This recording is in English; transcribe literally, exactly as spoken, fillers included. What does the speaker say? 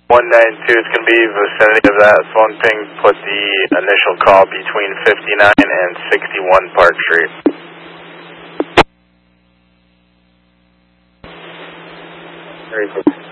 one nine two is going to be vicinity of that phone ping. Put the initial call between fifty-nine and sixty-one Park Street. Very good.